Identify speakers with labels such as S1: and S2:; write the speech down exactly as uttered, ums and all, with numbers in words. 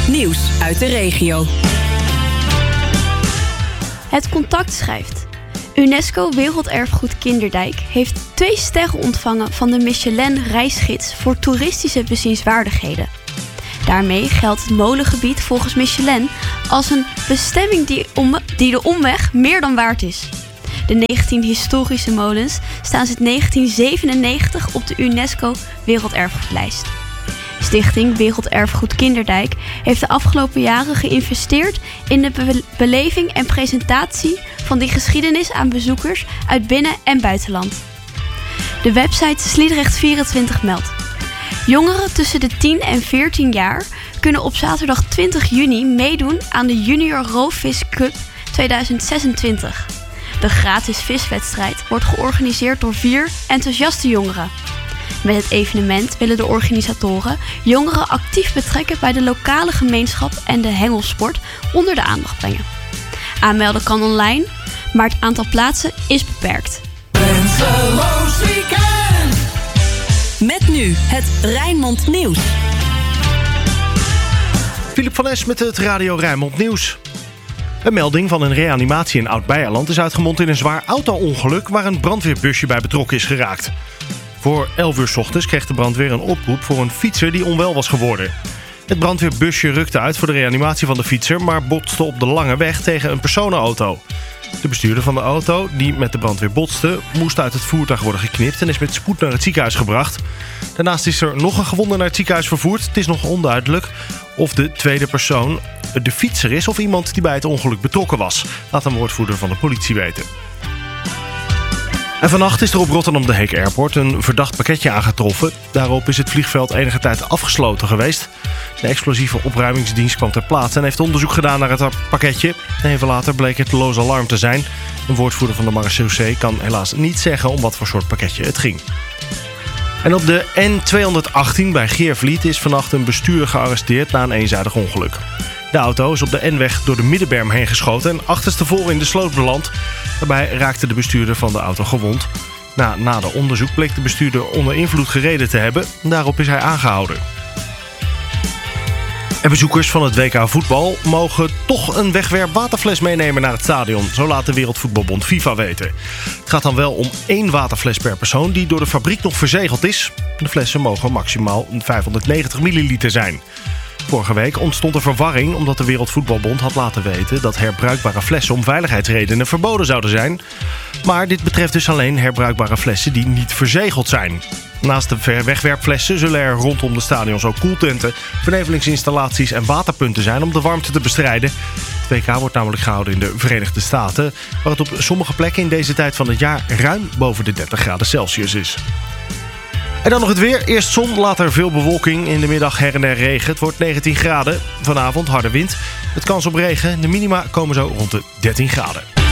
S1: Nieuws uit de regio.
S2: Het Contact schrijft: UNESCO Werelderfgoed Kinderdijk heeft twee sterren ontvangen van de Michelin reisgids voor toeristische bezienswaardigheden. Daarmee geldt het molengebied volgens Michelin als een bestemming die, om, die de omweg meer dan waard is. De negentien historische molens staan sinds negentien zevenennegentig op de UNESCO Werelderfgoedlijst. Stichting Werelderfgoed Kinderdijk heeft de afgelopen jaren geïnvesteerd in de be- beleving en presentatie van die geschiedenis aan bezoekers uit binnen- en buitenland. De website Sliedrecht vierentwintig meldt: jongeren tussen de tien en veertien jaar kunnen op zaterdag twintig juni meedoen aan de Junior Roofvis Cup tweeduizend zesentwintig. De gratis viswedstrijd wordt georganiseerd door vier enthousiaste jongeren. Met het evenement willen de organisatoren jongeren actief betrekken bij de lokale gemeenschap en de hengelsport onder de aandacht brengen. Aanmelden kan online, maar het aantal plaatsen is beperkt.
S1: Wenseloos weekend! Met nu het Rijnmond Nieuws.
S3: Philip van Es met het Radio Rijnmond Nieuws. Een melding van een reanimatie in Oud-Beijerland is uitgemond in een zwaar auto-ongeluk waar een brandweerbusje bij betrokken is geraakt. Voor elf uur 's ochtends kreeg de brandweer een oproep voor een fietser die onwel was geworden. Het brandweerbusje rukte uit voor de reanimatie van de fietser, maar botste op de lange weg tegen een personenauto. De bestuurder van de auto, die met de brandweer botste, moest uit het voertuig worden geknipt en is met spoed naar het ziekenhuis gebracht. Daarnaast is er nog een gewonde naar het ziekenhuis vervoerd. Het is nog onduidelijk of de tweede persoon de fietser is of iemand die bij het ongeluk betrokken was. Laat een woordvoerder van de politie weten. En vannacht is er op Rotterdam de Heek Airport een verdacht pakketje aangetroffen. Daarop is het vliegveld enige tijd afgesloten geweest. De explosieve opruimingsdienst kwam ter plaatse en heeft onderzoek gedaan naar het pakketje. Even later bleek het loos alarm te zijn. Een woordvoerder van de marechaussee kan helaas niet zeggen om wat voor soort pakketje het ging. En op de N tweehonderdachttien bij Geervliet is vannacht een bestuurder gearresteerd na een eenzijdig ongeluk. De auto is op de N-weg door de middenberm heen geschoten en achterstevoren in de sloot beland. Daarbij raakte de bestuurder van de auto gewond. Na nader onderzoek bleek de bestuurder onder invloed gereden te hebben. Daarop is hij aangehouden. En bezoekers van het W K voetbal mogen toch een wegwerpwaterfles meenemen naar het stadion. Zo laat de Wereldvoetbalbond FIFA weten. Het gaat dan wel om één waterfles per persoon die door de fabriek nog verzegeld is. De flessen mogen maximaal vijfhonderdnegentig milliliter zijn. Vorige week ontstond er verwarring omdat de Wereldvoetbalbond had laten weten dat herbruikbare flessen om veiligheidsredenen verboden zouden zijn. Maar dit betreft dus alleen herbruikbare flessen die niet verzegeld zijn. Naast de wegwerpflessen zullen er rondom de stadions ook koeltenten, vernevelingsinstallaties en waterpunten zijn om de warmte te bestrijden. Het W K wordt namelijk gehouden in de Verenigde Staten, waar het op sommige plekken in deze tijd van het jaar ruim boven de dertig graden Celsius is. En dan nog het weer. Eerst zon, later veel bewolking. In de middag her en der regen. Het wordt negentien graden. Vanavond harde wind. Met kans op regen. De minima komen zo rond de dertien graden.